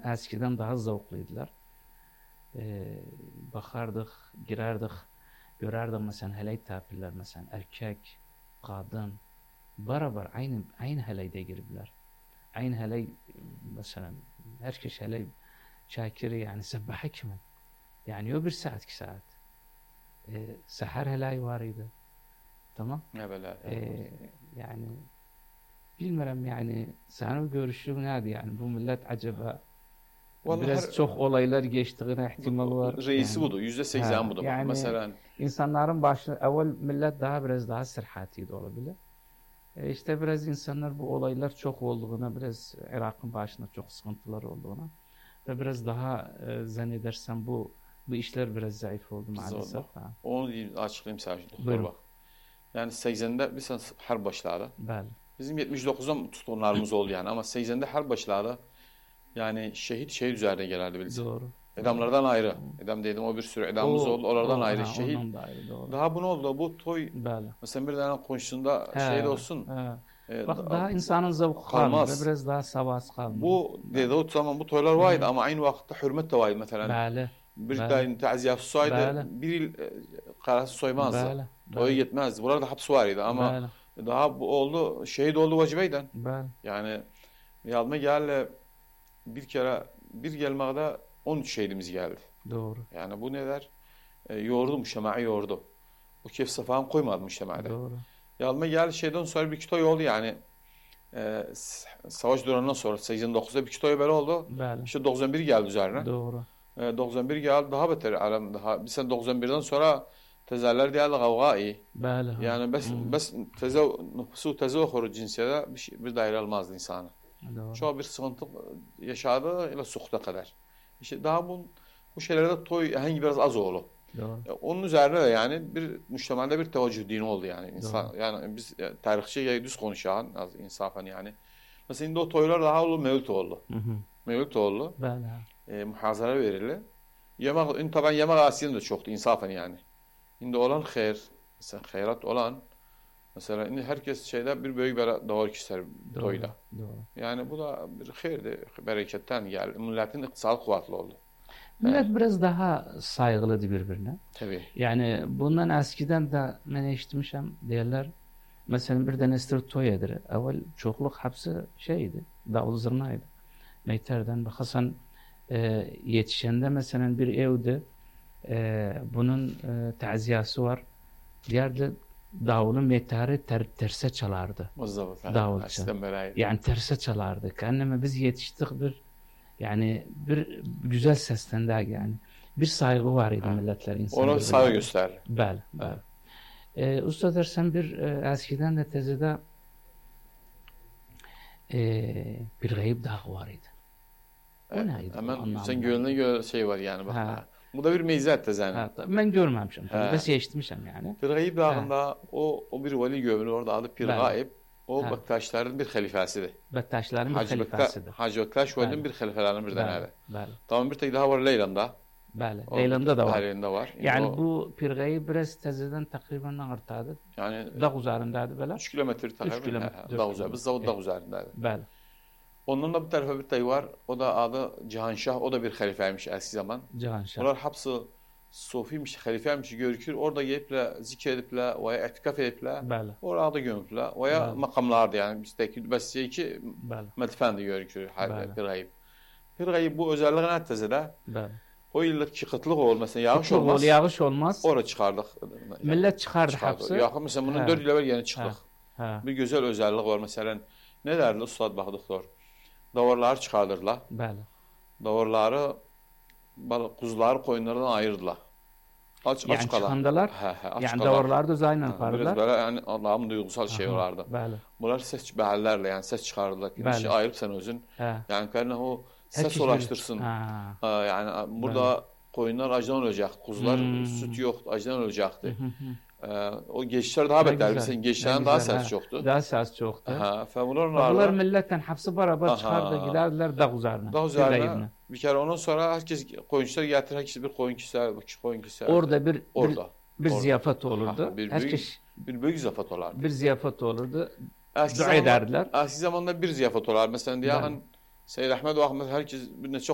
eskiden daha zevkliydiler. Bakardık, girerdik, görerdik mesela helay tapirler mesela erkek, kadın beraber aynı helayda girdiler. Aynı helay mesela herkes helay şakiri yani sebbaha kimin. Yani o bir saat 2 saat. Seher helay var idi. Tamam. Yani bilmiyorum yani sana görüşün neydi yani bu millet acaba biraz çok olaylar geçtiğine ihtimal var. Reisi yani, budur. %80 budur. Yani mesela insanların evvel millet biraz daha sırhatiydi olabilir. İşte biraz insanlar bu olaylar çok olduğuna biraz Irak'ın başında çok sıkıntılar olduğuna ve biraz daha zannedersem bu işler biraz zayıf oldu maalesef. Onu açıklayayım sadece doktor bak. Yani 80'de biz harp başladı. Bəli. Bizim 79'da tutuklarımız oldu yani ama 80'de harp başladı. Yani şehit üzerine gelirdi bilirsin. Doğru. Edamlardan ayrı. Edam dedim o bir sürü edamımız oldu. Oralardan ayrı şehit. Ayrı, daha bu ne oldu? Bu toy. Bəli. Mesela bir tane konuştuğunda şehit olsun. Bak daha insanın zevki kalmaz. Biraz daha savası kalmaz. Bu dedi o zaman bu toylar vardı ama aynı vakitte hürmet de vardı mesela. Bəli. Bir tane taziyası soydu. Bir yıl karası soymazdı. Toya gitmezdi. Burada hapsi vardı ama daha bu oldu. Şehit oldu vacibeyden. Yani yalma gel bir gelmekte 13 şehidimiz geldi. Doğru. Yani bu ne der? Yoğurdu müştemaı yoğurdu. O kefse falan koymadı müştemada. Doğru. Yalma gel şeyden sonra bir kitoy oldu yani. Savaş döneminden sonra 89'da bir kitoy böyle oldu. Bəli. İşte 91 geldi üzerine. Doğru. 91 geldi daha beter aram daha. Bir sene 91'den sonra tezeller değerli kavgai. Bəli. Yani bes nüfusu tezahürü cinsiyete bir daire almazdı insana. Doğru. Çok bir sıkıntı yaşadı ile suhta kadar. İşte daha bu şeylerde toy hangi biraz az oldu. Doğru. Onun üzerine de yani bir müştemelde bir teveccüh dini oldu yani. Yani biz tarihçi düz konuşan az insafen yani. Mesela şimdi o toylar daha oldu mevlüt oldu. Mevlüt oldu. Muhazara verildi. Yemek taban yemek asiyinde de çoktu insafen yani. Şimdi olan hayır, mesela hayrat olan mesela şimdi herkes şeyde bir büyük bir doğru kişiler toyda. Doğru. Yani bu da bir hayırdı, bereketten geldi. Milletin iktisadi kuvvetli oldu. Millet biraz daha saygılıydı birbirine. Tabii. Yani bundan eskiden de ben eşitmişim derler. Mesela bir denestir toy edir. Evvel çokluk hapsi şeydi, davul zırnaydı. Meyterden bakasan yetişende mesela bir evde bunun taziyası var. Diğerde davulun meyteri terse çalardı. Davulcu. Yani terse çalardı. Anneme biz yetiştik yani bir güzel seslendik yani. Bir saygı var idi milletler insanlar. Ona saygı göster. Bəli. Usta dersen bir eskiden de tezede bir gayb dağı var idi. O neydi? Hemen sen gönlüne göre şey var yani bak. Bu da bir meyzet tezene. Ben görmemişim. Bes eşitmişim yani. Bir gayb dağında o bir veli gömülü orada adı bir gayb. O Bektaşların bir halifesidir. Bektaşların bir halifesidir. Hacı Bektaş Veli'nin bir halifelerinden bir tanesi. Bəli. Tamam bir tek daha var Leylan'da. Bəli. Leylan'da da var. Leylan'da var. Yani bu pirgayı biraz tezeden takriben artadı. Yani dağ üzerindeydi böyle. 3 kilometre takriben. Dağ üzerinde. Biz dağ üzerindeydi. Bəli. Onun da bir tarafa bir tay var. O da adı Cihanşah. O da bir halifeymiş eski zaman. Cihanşah. Onlar hapsi Sofiymiş, halifeymiş görükür. Orada gelipler, zikredipler veya etikaf edipler. Orada gömüpler. Veya makamlardı yani. Bizdeki besiye ki medfendi görükür. Pirgayib bu özelliği ne tezede? O yıllık çıkıtlık olur. Mesela yağış olmaz. Orada çıkardık. Millet çıkardı hapsi. Yakın mesela bunun 4 yıl evvel yeni çıktık. Bir güzel özellik var. Mesela ne derdi ustad bak doktor? Davarları çıkardırlar. Davarları kuzuları koyunlardan ayırdılar. Aç çıkandılar. Yani davarlar da aynen yapardılar. Biraz böyle yani Allah'ın duygusal şey vardı. Bunlar ses behallerle yani ses çıkardılar. Bir şey ayırıp sen özün. Yani kendine o ses ulaştırsın. Yani burada koyunlar acıdan ölecek. Kuzular süt yoktu. Acıdan ölecekti. O geçişler daha beter. Sen geçişlerin daha ses çoktu. Daha ses çoktu. Bunlar milletten hapsi beraber çıkardı giderdiler dağ üzerine. Dağ üzerine. Bir kere ondan sonra herkes koyunçlar getirir. Herkes bir koyun keser. Orada bir ziyafet olurdu. Bir büyük ziyafet olardı. Bir ziyafet olurdu. Dua ederdiler. Eski zamanda bir ziyafet olardı. Mesela diyen Seyyid Ahmet ve Ahmet herkes birine çok